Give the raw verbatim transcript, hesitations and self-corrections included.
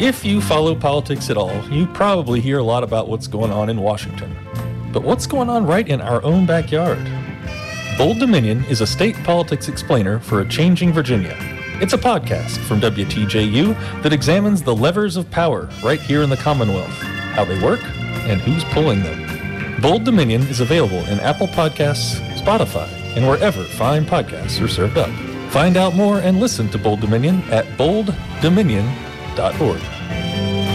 If you follow politics at all, you probably hear a lot about what's going on in Washington. But what's going on right in our own backyard? Bold Dominion is a state politics explainer for a changing Virginia. It's a podcast from W T J U that examines the levers of power right here in the Commonwealth, how they work, and who's pulling them. Bold Dominion is available in Apple Podcasts, Spotify, and wherever fine podcasts are served up. Find out more and listen to Bold Dominion at bold dominion dot org.